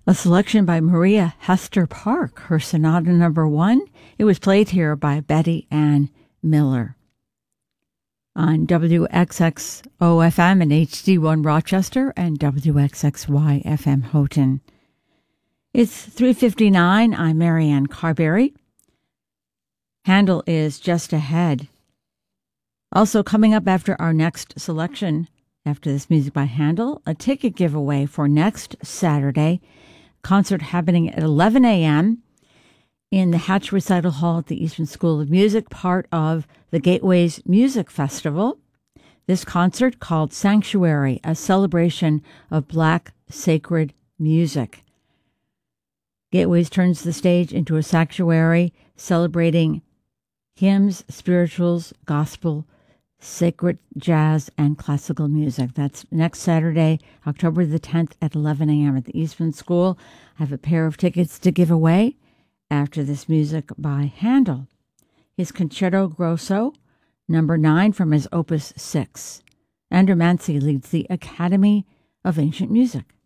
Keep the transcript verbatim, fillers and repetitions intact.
A selection by Maria Hester Park, her Sonata Number One. It was played here by Betty Ann Miller. On W X X O F M and H D one Rochester and W X X Y F M Houghton. It's three fifty-nine. I'm Marianne Carberry. Handel is just ahead. Also coming up after our next selection, after this music by Handel, a ticket giveaway for next Saturday. Concert happening at eleven a.m. in the Hatch Recital Hall at the Eastman School of Music, part of the Gateways Music Festival. This concert, called Sanctuary, a celebration of Black sacred music. Gateways turns the stage into a sanctuary celebrating hymns, spirituals, gospel, sacred jazz, and classical music. That's next Saturday, October the tenth at eleven a.m. at the Eastman School. I have a pair of tickets to give away after this music by Handel. His Concerto Grosso, number nine from his Opus six. Andrew Mancy leads the Academy of Ancient Music.